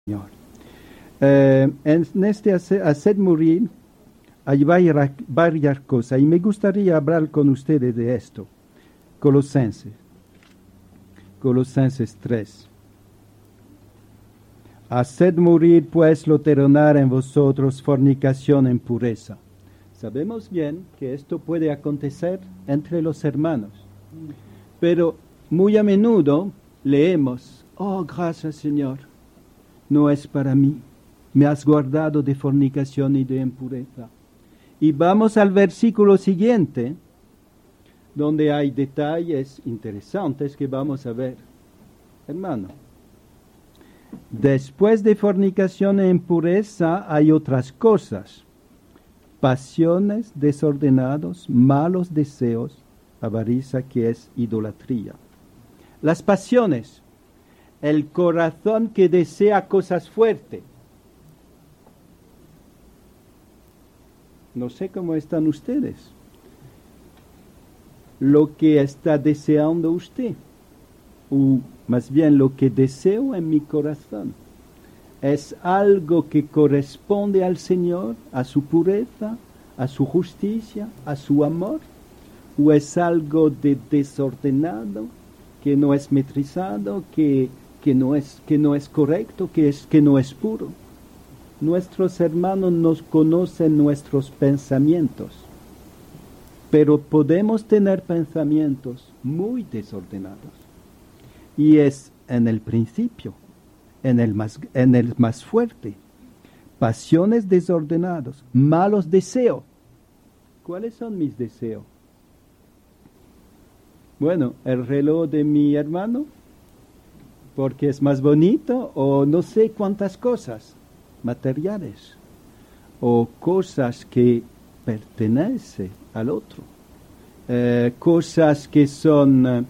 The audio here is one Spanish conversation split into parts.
Señor. En este hacer morir hay varias cosas y me gustaría hablar con ustedes de esto. Colosenses 3. Haced morir pues lo terrenal en vosotros, fornicación e impureza. Sabemos bien que esto puede acontecer entre los hermanos, pero muy a menudo leemos, oh, gracias Señor, no es para mí, me has guardado de fornicación y de impureza. Y vamos al versículo siguiente, donde hay detalles interesantes que vamos a ver. Hermano, después de fornicación e impureza hay otras cosas: pasiones desordenados, malos deseos, avaricia, que es idolatría. Las pasiones, el corazón que desea cosas fuertes. No sé cómo están ustedes. Lo que está deseando usted, o más bien lo que deseo en mi corazón, ¿es algo que corresponde al Señor, a su pureza, a su justicia, a su amor? ¿O es algo de desordenado, que no es metrizado, que no es correcto, que no es puro? Nuestros hermanos nos conocen nuestros pensamientos, pero podemos tener pensamientos muy desordenados. Y es en el principio, en el más fuerte: pasiones desordenadas, malos deseos. ¿Cuáles son mis deseos? Bueno, el reloj de mi hermano, porque es más bonito, o no sé cuántas cosas materiales, o cosas que pertenecen al otro, cosas que son,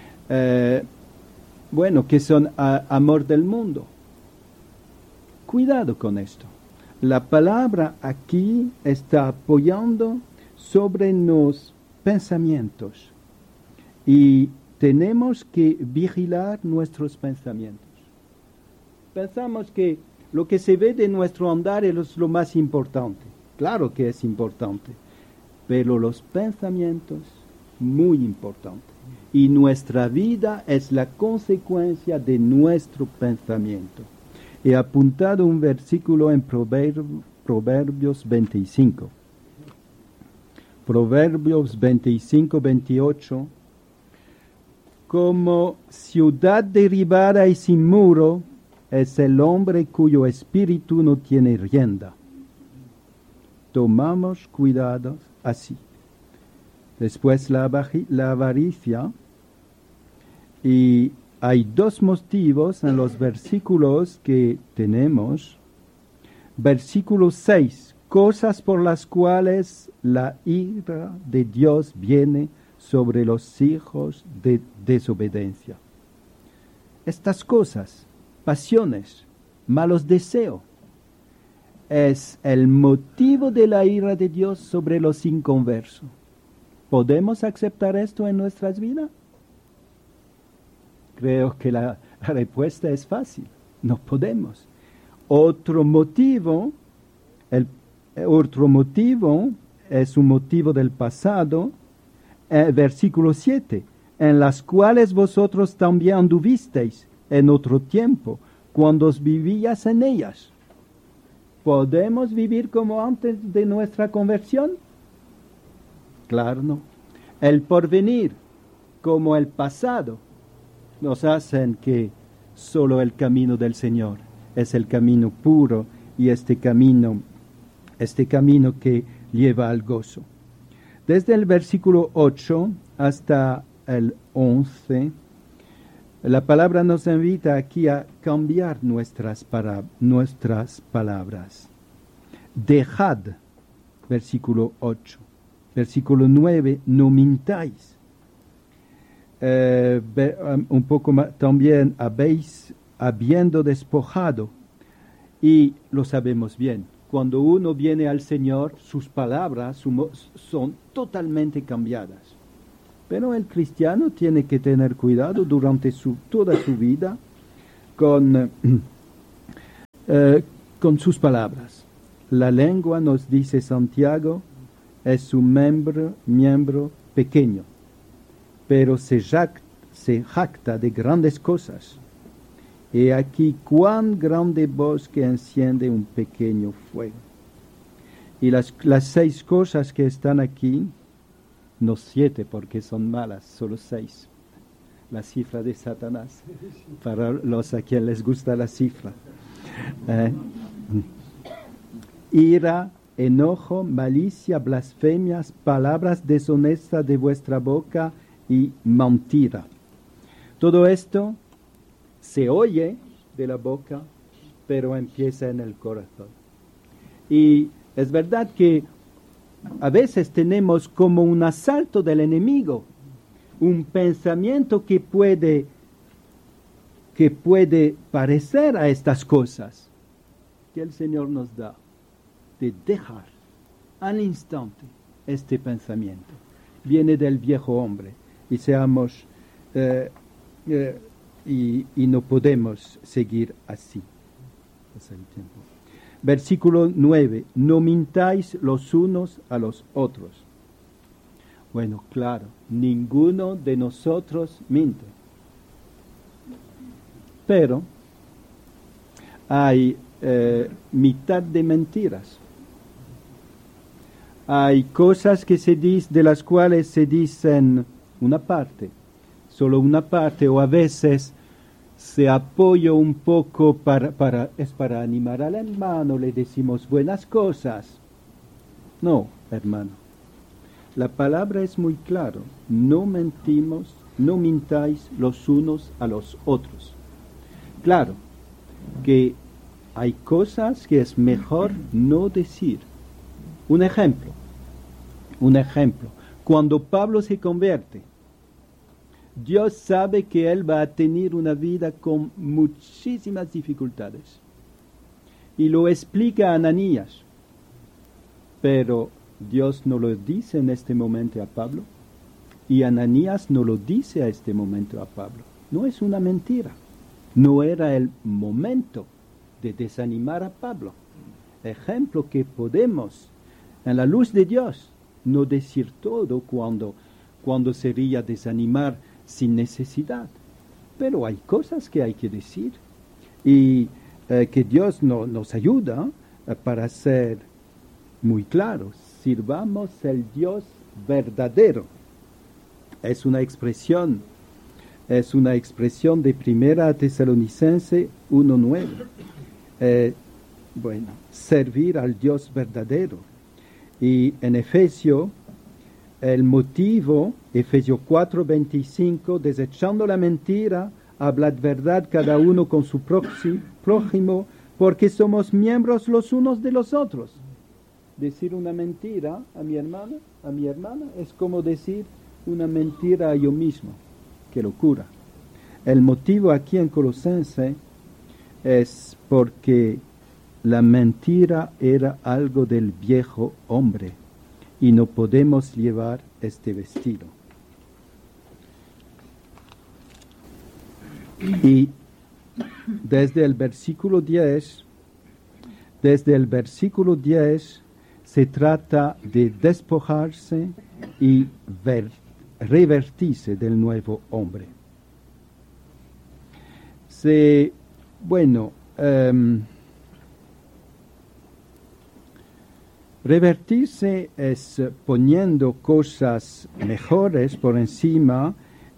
que son amor del mundo. Cuidado con esto. La palabra aquí está apoyando sobre los pensamientos y tenemos que vigilar nuestros pensamientos. Pensamos que lo que se ve de nuestro andar es lo más importante. Claro que es importante, pero los pensamientos, muy importante. Y nuestra vida es la consecuencia de nuestro pensamiento. He apuntado un versículo en Proverbios 25. Proverbios 25, 28. Como ciudad derribada y sin muro es el hombre cuyo espíritu no tiene rienda. Tomamos cuidado así. Después la avaricia. Y hay dos motivos en los versículos que tenemos. Versículo 6. Cosas por las cuales la ira de Dios viene sobre los hijos de desobediencia. Estas cosas, pasiones, malos deseos, es el motivo de la ira de Dios sobre los inconversos. ¿Podemos aceptar esto en nuestras vidas? Creo que la respuesta es fácil. No podemos. Otro motivo es un motivo del pasado, versículo 7, en las cuales vosotros también anduvisteis en otro tiempo, cuando os vivías en ellas. ¿Podemos vivir como antes de nuestra conversión? Claro, no. El porvenir, como el pasado, nos hacen que solo el camino del Señor es el camino puro y este camino que lleva al gozo. Desde el versículo 8 hasta el 11, la palabra nos invita aquí a cambiar nuestras palabras. Dejad, versículo 8. Versículo 9, no mintáis. Un poco más, también habiendo despojado, y lo sabemos bien, cuando uno viene al Señor, sus palabras son totalmente cambiadas. Pero el cristiano tiene que tener cuidado durante toda su vida con con sus palabras. La lengua, nos dice Santiago, es un miembro pequeño, pero se jacta de grandes cosas. He aquí cuán grande bosque enciende un pequeño fuego. Y las 6 cosas que están aquí, no 7 porque son malas, solo 6. La cifra de Satanás, para los a quien les gusta la cifra. Ira, enojo, malicia, blasfemias, palabras deshonestas de vuestra boca y mentira. Todo esto se oye de la boca, pero empieza en el corazón. Y es verdad que a veces tenemos como un asalto del enemigo, un pensamiento que puede parecer a estas cosas que el Señor nos da, de dejar al instante este pensamiento. Viene del viejo hombre y seamos y no podemos seguir así. Pasa el tiempo. Versículo 9. No mintáis los unos a los otros. Bueno, claro, ninguno de nosotros miente. Pero hay mitad de mentiras. Hay cosas que de las cuales se dicen una parte, solo una parte, o a veces se apoya un poco para animar al hermano, le decimos buenas cosas. No, hermano. La palabra es muy clara. No mentimos, no mintáis los unos a los otros. Claro que hay cosas que es mejor no decir. Un ejemplo. Cuando Pablo se convierte, Dios sabe que él va a tener una vida con muchísimas dificultades. Y lo explica a Ananías. Pero Dios no lo dice en este momento a Pablo. Y Ananías no lo dice a este momento a Pablo. No es una mentira. No era el momento de desanimar a Pablo. Ejemplo que podemos, en la luz de Dios, no decir todo cuando sería desanimar sin necesidad. Pero hay cosas que hay que decir y que Dios nos ayuda para ser muy claros. Sirvamos el Dios verdadero. Es una expresión de 1 Tesalonicense 1:9. Servir al Dios verdadero. Y en Efesios, el motivo, Efesios 4:25, desechando la mentira, hablad verdad cada uno con su prójimo, porque somos miembros los unos de los otros. Decir una mentira a mi hermana, es como decir una mentira a yo mismo. ¡Qué locura! El motivo aquí en Colosenses es porque la mentira era algo del viejo hombre y no podemos llevar este vestido. Y desde el versículo 10 se trata de despojarse y revertirse del nuevo hombre. Revertirse es poniendo cosas mejores por encima,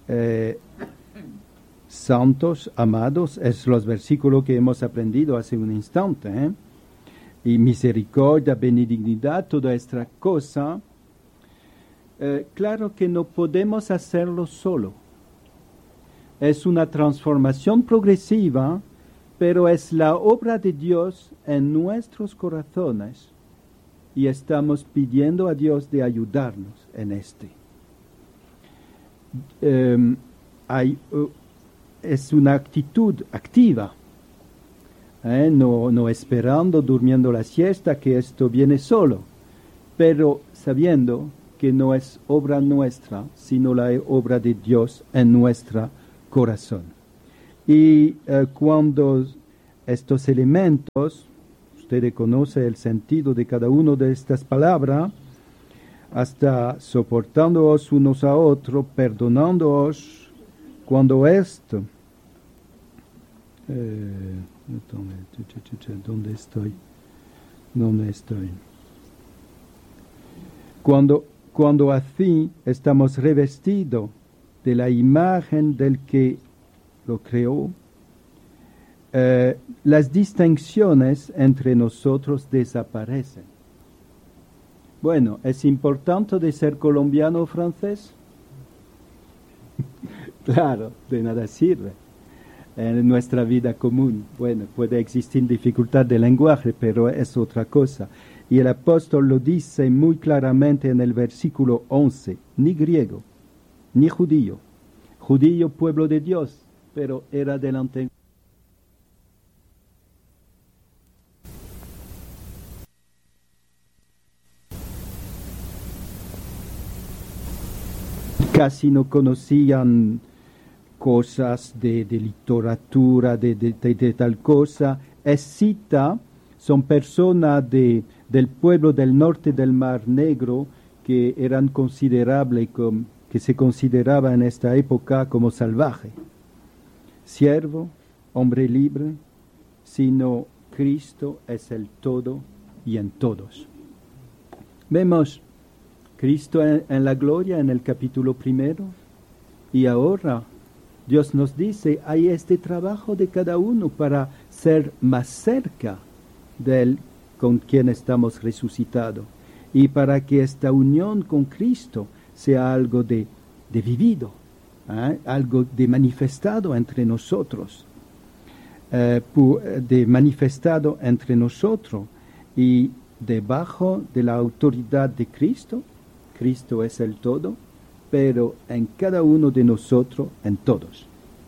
santos, amados, es los versículos que hemos aprendido hace un instante, y misericordia, benignidad, toda esta cosa. Claro que no podemos hacerlo solo. Es una transformación progresiva, pero es la obra de Dios en nuestros corazones. Y estamos pidiendo a Dios de ayudarnos en este. Es una actitud activa, no esperando, durmiendo la siesta, que esto viene solo, pero sabiendo que no es obra nuestra, sino la obra de Dios en nuestro corazón. Y cuando estos elementos, usted conoce el sentido de cada una de estas palabras, hasta soportándoos unos a otros, perdonándoos cuando esto... ¿Dónde estoy? ¿Dónde estoy? Cuando así estamos revestidos de la imagen del que lo creó, las distinciones entre nosotros desaparecen. Bueno, ¿es importante de ser colombiano o francés? Claro, de nada sirve en nuestra vida común. Bueno, puede existir dificultad de lenguaje, pero es otra cosa. Y el apóstol lo dice muy claramente en el versículo 11, ni griego, ni judío. Judío, pueblo de Dios, pero era del antiguo. Casi no conocían cosas de literatura, de tal cosa. Escita son personas del pueblo del norte del Mar Negro que eran considerables, que se consideraba en esta época como salvaje. Siervo, hombre libre, sino Cristo es el todo y en todos. Vemos Cristo en la gloria en el capítulo 1, y ahora Dios nos dice, hay este trabajo de cada uno para ser más cerca de Él con quien estamos resucitados, y para que esta unión con Cristo sea algo de vivido, algo de manifestado entre nosotros, de manifestado entre nosotros, y debajo de la autoridad de Cristo. Cristo es el todo, pero en cada uno de nosotros, en todos.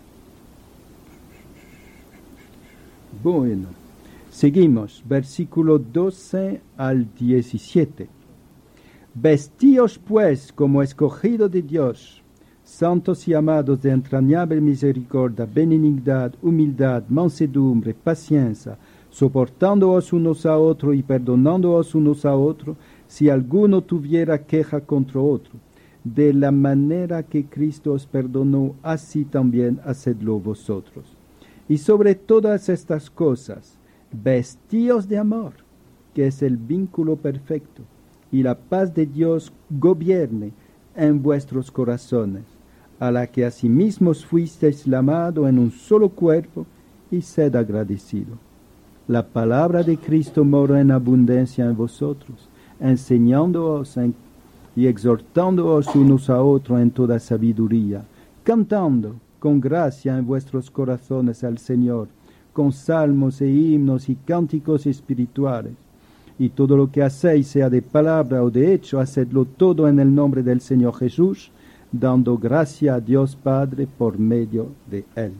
Bueno, seguimos, versículo 12 al 17. Vestíos pues como escogido de Dios, santos y amados de entrañable misericordia, benignidad, humildad, mansedumbre, paciencia, soportándoos unos a otros y perdonándoos unos a otros, si alguno tuviera queja contra otro. De la manera que Cristo os perdonó, así también hacedlo vosotros. Y sobre todas estas cosas, vestíos de amor, que es el vínculo perfecto, y la paz de Dios gobierne en vuestros corazones, a la que asimismo fuisteis llamados en un solo cuerpo, y sed agradecido. La palabra de Cristo mora en abundancia en vosotros, enseñándoos y exhortándoos unos a otros en toda sabiduría, cantando con gracia en vuestros corazones al Señor, con salmos e himnos y cánticos espirituales. Y todo lo que hacéis, sea de palabra o de hecho, hacedlo todo en el nombre del Señor Jesús, dando gracia a Dios Padre por medio de Él.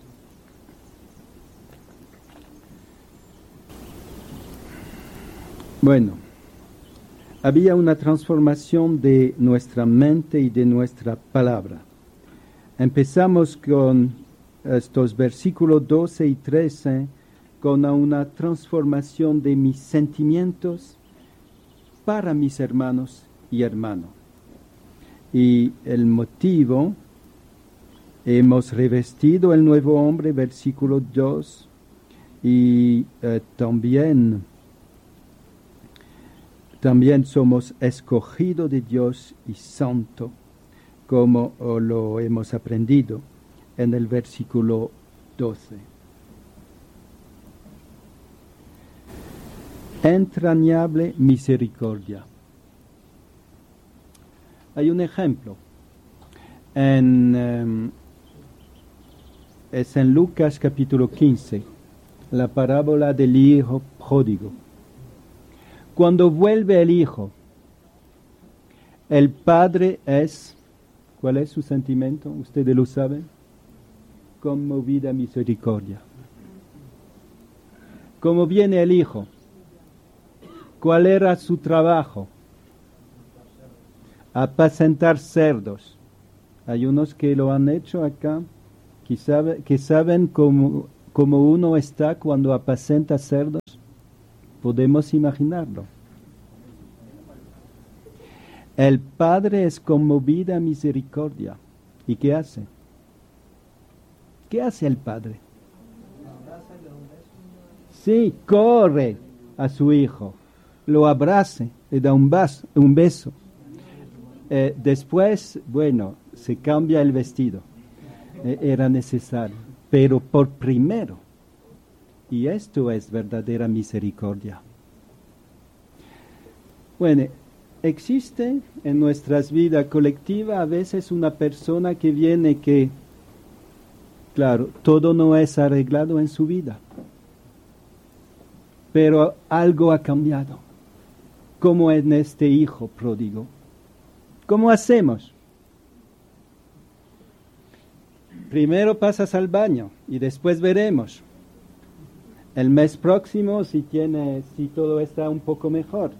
Bueno, había una transformación de nuestra mente y de nuestra palabra. Empezamos con estos versículos 12 y 13 con una transformación de mis sentimientos para mis hermanos y hermanas. Y el motivo, hemos revestido el nuevo hombre, versículo 2, y también somos escogidos de Dios y santo, como lo hemos aprendido en el versículo 12. Entrañable misericordia. Hay un ejemplo. Es en Lucas capítulo 15, la parábola del hijo pródigo. Cuando vuelve el hijo, el padre es, ¿cuál es su sentimiento? Ustedes lo saben. Conmovida misericordia. Como viene el hijo, ¿cuál era su trabajo? Apacentar cerdos. Hay unos que lo han hecho acá, que saben como uno está cuando apacenta cerdos. Podemos imaginarlo. El Padre es conmovido a misericordia. ¿Y qué hace? ¿Qué hace el Padre? Sí, corre a su hijo, lo abraza, le da un beso. Después, bueno, se cambia el vestido. Era necesario. Pero por primero, y esto es verdadera misericordia. Bueno, existe en nuestras vidas colectivas a veces una persona que viene que, claro, todo no es arreglado en su vida, pero algo ha cambiado, como en este hijo pródigo. ¿Cómo hacemos? Primero pasas al baño y después veremos. El mes próximo si todo está un poco mejor.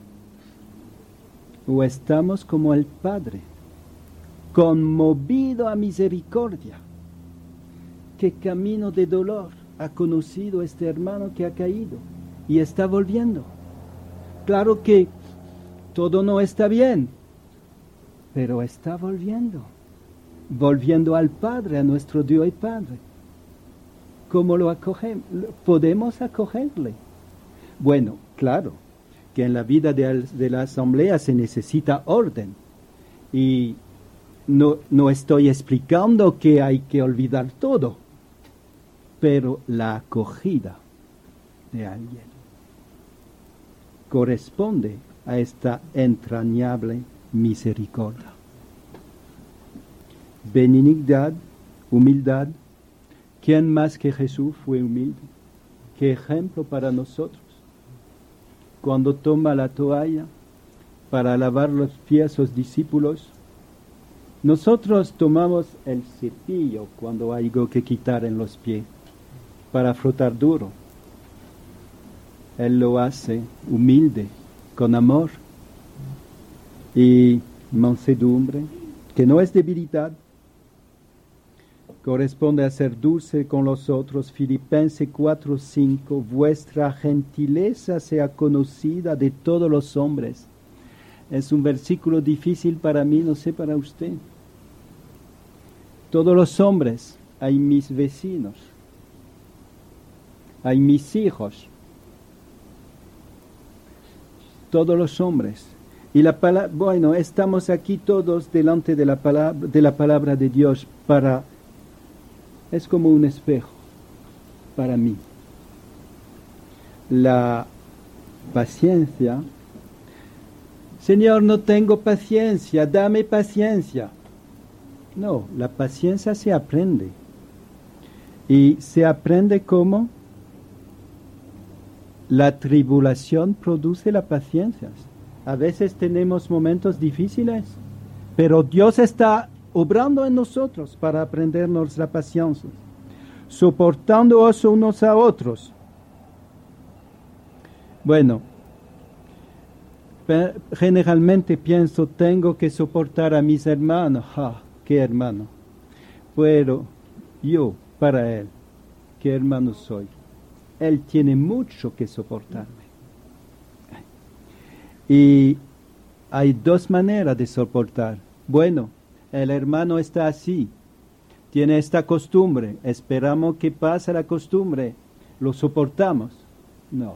O estamos como el Padre, conmovido a misericordia. ¿Qué camino de dolor ha conocido este hermano que ha caído y está volviendo? Claro que todo no está bien, pero está volviendo al Padre, a nuestro Dios y Padre. ¿Cómo lo acogemos? ¿Podemos acogerle? Bueno, claro, que en la vida de la asamblea se necesita orden. Y no estoy explicando que hay que olvidar todo, pero la acogida de alguien corresponde a esta entrañable misericordia. Benignidad, humildad. ¿Quién más que Jesús fue humilde? ¿Qué ejemplo para nosotros? Cuando toma la toalla para lavar los pies a los discípulos, nosotros tomamos el cepillo cuando hay algo que quitar en los pies para frotar duro. Él lo hace humilde, con amor y mansedumbre, que no es debilidad. Corresponde a ser dulce con los otros. Filipenses 4:5, vuestra gentileza sea conocida de todos los hombres. Es un versículo difícil para mí, no sé para usted. Todos los hombres, hay mis vecinos, hay mis hijos, todos los hombres. Y bueno, estamos aquí todos delante de la palabra de Dios es como un espejo para mí. La paciencia. Señor, no tengo paciencia, dame paciencia. No, la paciencia se aprende. ¿Y se aprende cómo? La tribulación produce la paciencia. A veces tenemos momentos difíciles, pero Dios está obrando en nosotros para aprendernos la paciencia, soportándoos unos a otros. Bueno, generalmente pienso, tengo que soportar a mis hermanos. ¿Qué hermano? Pero yo, para Él, ¿qué hermano soy? Él tiene mucho que soportarme. Y hay dos maneras de soportar. Bueno, el hermano está así, tiene esta costumbre, esperamos que pase la costumbre, lo soportamos. No.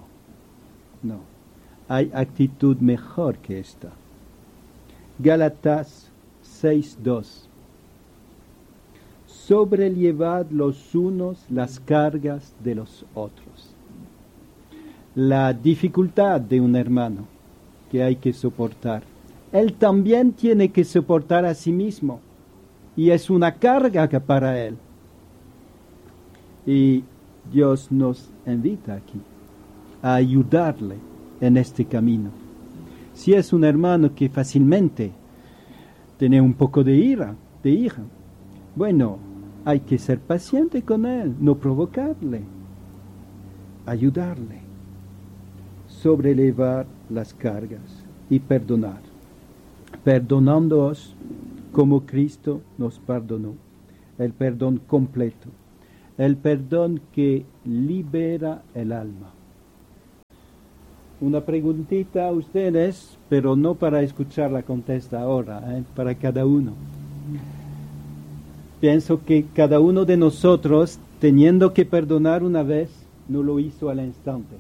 Hay actitud mejor que esta. Gálatas 6:2. Sobrellevad los unos las cargas de los otros. La dificultad de un hermano que hay que soportar. Él también tiene que soportar a sí mismo. Y es una carga para él. Y Dios nos invita aquí a ayudarle en este camino. Si es un hermano que fácilmente tiene un poco de ira, bueno, hay que ser paciente con él, no provocarle, ayudarle, sobrellevar las cargas y perdonar. Perdonándoos como Cristo nos perdonó, el perdón completo. el perdón que libera el alma. Una preguntita a ustedes, pero no para escuchar la contesta ahora, para cada uno. Pienso que cada uno de nosotros, teniendo que perdonar una vez, no lo hizo al instante.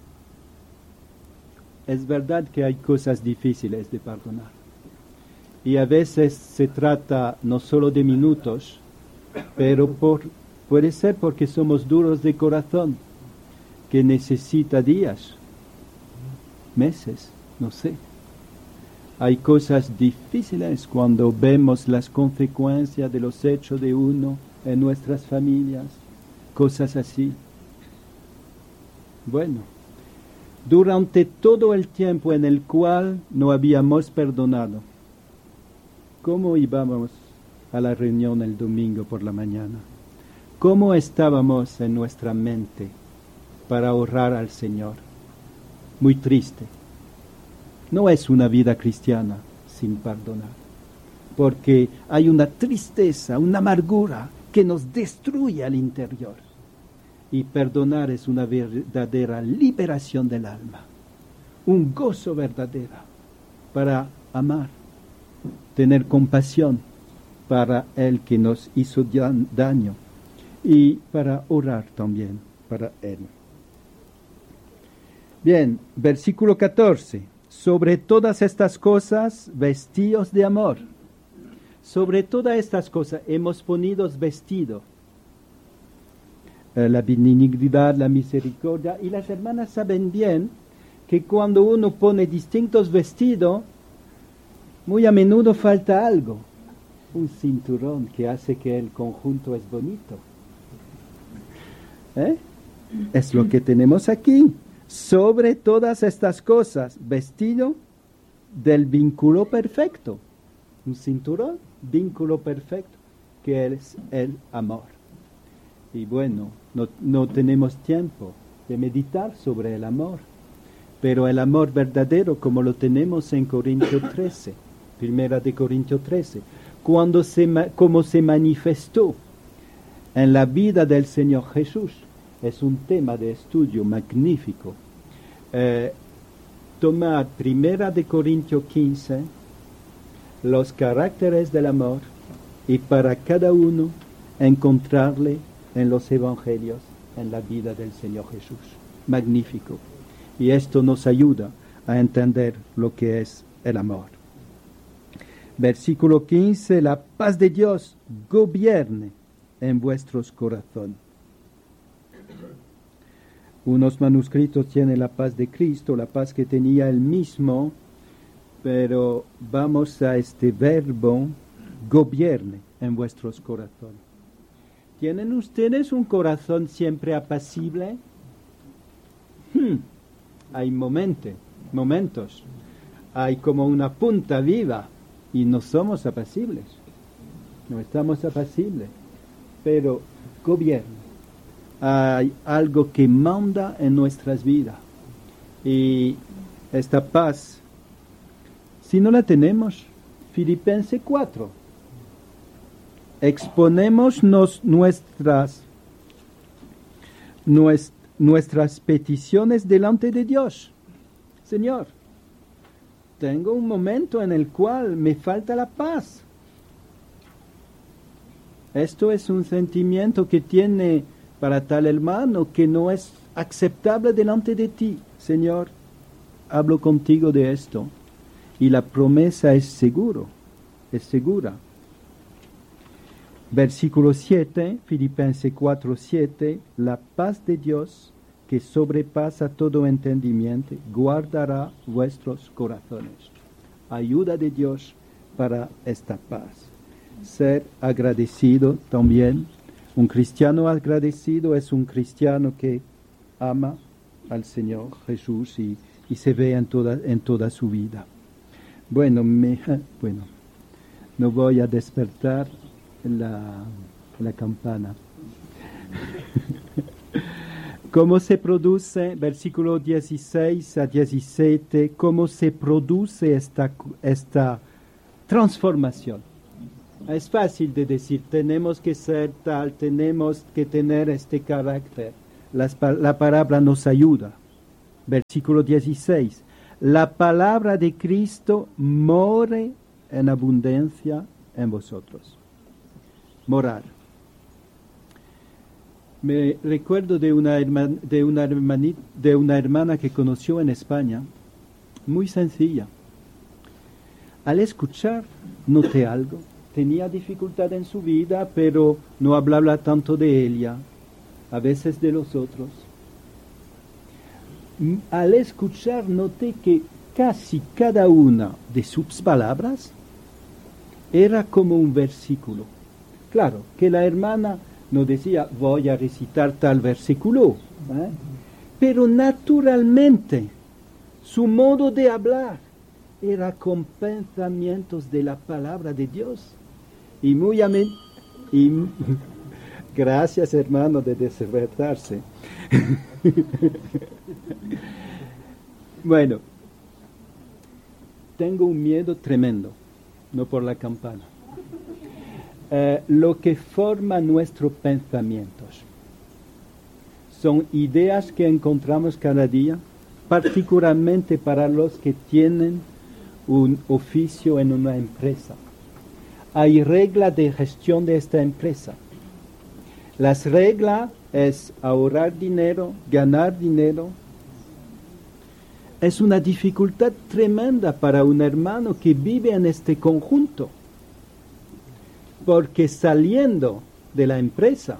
Es verdad que hay cosas difíciles de perdonar. Y a veces se trata no solo de minutos, pero puede ser porque somos duros de corazón, que necesita días, meses, no sé. Hay cosas difíciles cuando vemos las consecuencias de los hechos de uno en nuestras familias, cosas así. Bueno, durante todo el tiempo en el cual no habíamos perdonado, ¿cómo íbamos a la reunión el domingo por la mañana? ¿Cómo estábamos en nuestra mente para orar al Señor? Muy triste. No es una vida cristiana sin perdonar, porque hay una tristeza, una amargura que nos destruye al interior. Y perdonar es una verdadera liberación del alma, un gozo verdadero para amar, tener compasión para el que nos hizo daño y para orar también para él. Bien, versículo 14. Sobre todas estas cosas, vestidos de amor. Sobre todas estas cosas hemos ponido vestido. La benignidad, la misericordia. Y las hermanas saben bien que cuando uno pone distintos vestidos, muy a menudo falta algo. Un cinturón que hace que el conjunto es bonito. Es lo que tenemos aquí. Sobre todas estas cosas, vestido del vínculo perfecto. Un cinturón, vínculo perfecto, que es el amor. Y bueno, no tenemos tiempo de meditar sobre el amor, pero el amor verdadero, como lo tenemos en Corintios 13, primera de Corintios 13, como se manifestó en la vida del Señor Jesús, es un tema de estudio magnífico. Tomar primera de Corintios 15, los caracteres del amor, y para cada uno encontrarle en los evangelios, en la vida del Señor Jesús. Magnífico. Y esto nos ayuda a entender lo que es el amor. Versículo 15, la paz de Dios gobierne en vuestros corazones. Unos manuscritos tienen la paz de Cristo, la paz que tenía él mismo, pero vamos a este verbo, gobierne en vuestros corazones. ¿Tienen ustedes un corazón siempre apacible? Hay momentos, hay como una punta viva y no somos apacibles, no estamos apacibles, pero gobierne. Hay algo que manda en nuestras vidas. Y esta paz, si no la tenemos, Filipenses 4, exponemos nuestras peticiones delante de Dios. Señor, tengo un momento en el cual me falta la paz. Esto es un sentimiento que tiene para tal hermano que no es aceptable delante de ti. Señor, hablo contigo de esto. Y la promesa es segura. Versículo 7, Filipenses 4, 7, la paz de Dios que sobrepasa todo entendimiento, guardará vuestros corazones. Ayuda de Dios para esta paz. Ser agradecido también. Un cristiano agradecido es un cristiano que ama al Señor Jesús y se ve en toda su vida. Bueno, no voy a despertar la campana. ¿Cómo se produce, versículo 16 a 17, cómo se produce esta transformación? Es fácil de decir, tenemos que ser tal, tenemos que tener este carácter. La palabra nos ayuda. Versículo 16. La palabra de Cristo more en abundancia en vosotros. Morar. Me recuerdo de una hermana que conoció en España, muy sencilla. Al escuchar, noté algo. Tenía dificultad en su vida, pero no hablaba tanto de ella, a veces de los otros. Al escuchar, noté que casi cada una de sus palabras era como un versículo. Claro, que la hermana no decía, voy a recitar tal versículo, pero naturalmente su modo de hablar era con pensamientos de la palabra de Dios. Y muy gracias, hermano, de despertarse. Bueno, tengo un miedo tremendo, no por la campana. Lo que forma nuestros pensamientos son ideas que encontramos cada día, particularmente para los que tienen un oficio en una empresa. Hay reglas de gestión de esta empresa. Las reglas es ahorrar dinero, ganar dinero. Es una dificultad tremenda para un hermano que vive en este conjunto, porque saliendo de la empresa,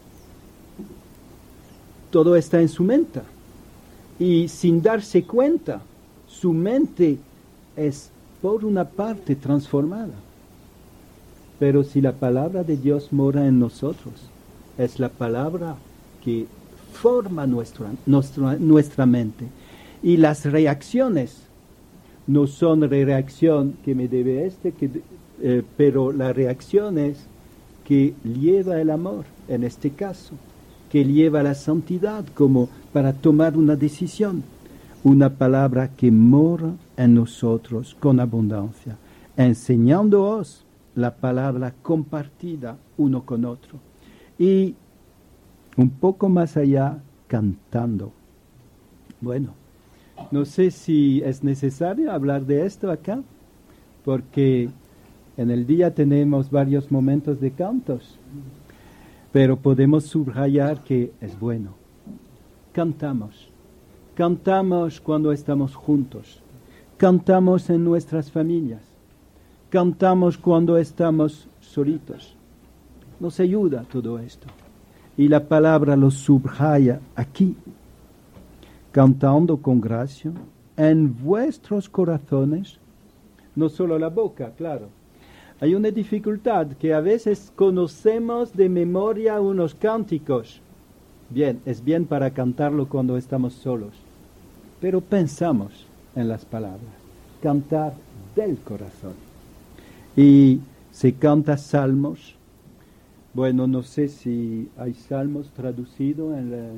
todo está en su mente, y sin darse cuenta, su mente es por una parte transformada. Pero si la palabra de Dios mora en nosotros, es la palabra que forma nuestra mente. Y las reacciones no son reacción que me debe pero la reacción es que lleva el amor, en este caso, que lleva la santidad como para tomar una decisión. Una palabra que mora en nosotros con abundancia, enseñándoos la palabra compartida uno con otro. Y un poco más allá, cantando. Bueno, no sé si es necesario hablar de esto acá, porque en el día tenemos varios momentos de cantos, pero podemos subrayar que es bueno. Cantamos cuando estamos juntos, cantamos en nuestras familias, cantamos cuando estamos solitos. Nos ayuda todo esto. Y la palabra lo subraya aquí, cantando con gracia en vuestros corazones, no solo la boca, claro. Hay una dificultad que a veces conocemos de memoria unos cánticos. Bien, es bien para cantarlo cuando estamos solos, pero pensamos en las palabras. Cantar del corazón. Y se canta salmos. Bueno, no sé si hay salmos traducidos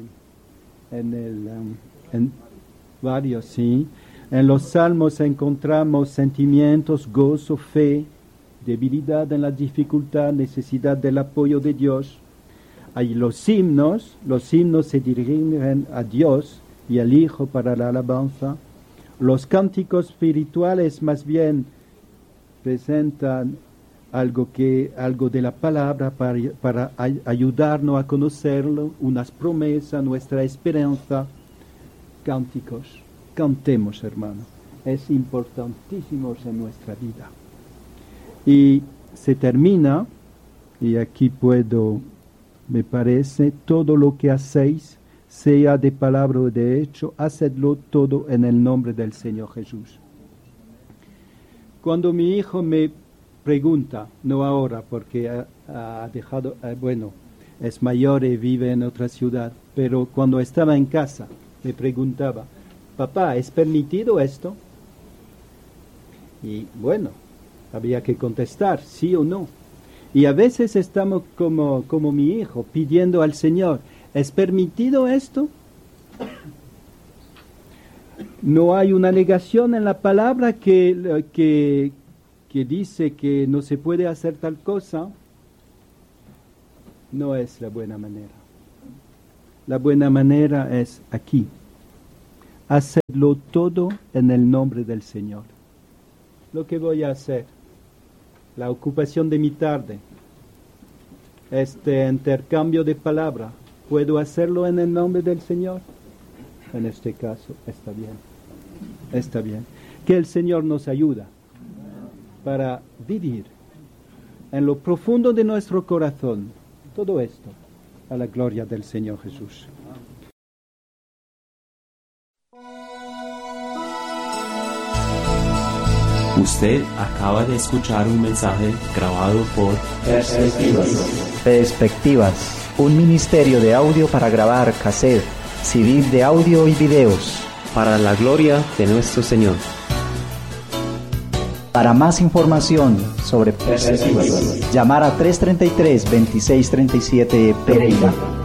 en varios, sí. En los salmos encontramos sentimientos, gozo, fe, debilidad en la dificultad, necesidad del apoyo de Dios. Hay los himnos se dirigen a Dios y al Hijo para la alabanza. Los cánticos espirituales más bien presentan algo de la palabra para ayudarnos a conocerlo, unas promesas, nuestra esperanza. Cánticos, cantemos, hermano, es importantísimo en nuestra vida. Y se termina, y aquí me parece, todo lo que hacéis, sea de palabra o de hecho, hacedlo todo en el nombre del Señor Jesús. Cuando mi hijo me pregunta, no ahora porque ha dejado, es mayor y vive en otra ciudad, pero cuando estaba en casa me preguntaba, papá, ¿es permitido esto? Y bueno, había que contestar sí o no. Y a veces estamos como mi hijo, pidiendo al Señor, ¿es permitido esto? No hay una negación en la palabra que que dice que no se puede hacer tal cosa, no es la buena manera. La buena manera es aquí. Hacerlo todo en el nombre del Señor. Lo que voy a hacer, la ocupación de mi tarde, este intercambio de palabras, ¿puedo hacerlo en el nombre del Señor? En este caso, está bien. Está bien. Que el Señor nos ayude para vivir en lo profundo de nuestro corazón todo esto a la gloria del Señor Jesús. Usted acaba de escuchar un mensaje grabado por Perspectivas, un ministerio de audio para grabar cassette, CD de audio y videos. para la gloria de nuestro Señor. Para más información sobre Perspectivas, llamar a 333-2637 Pereira.